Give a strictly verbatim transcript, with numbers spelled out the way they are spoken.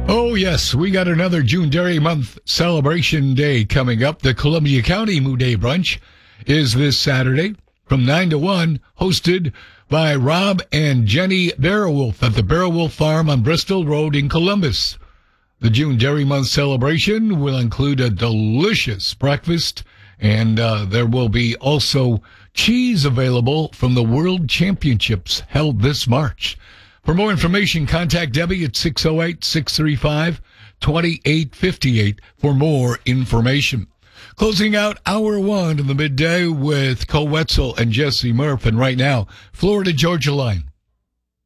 Oh, yes, we got another June Dairy Month celebration day coming up. The Columbia County Moo Day Brunch is this Saturday from nine to one, hosted by Rob and Jenny Beowulf at the Beowulf Farm on Bristol Road in Columbus. The June Dairy Month celebration will include a delicious breakfast, and uh, there will be also cheese available from the World Championships held this March. For more information, contact Debbie at six oh eight, six three five, two eight five eight for more information. Closing out hour one in the midday with Cole Wetzel and Jesse Murph. And right now, Florida Georgia line.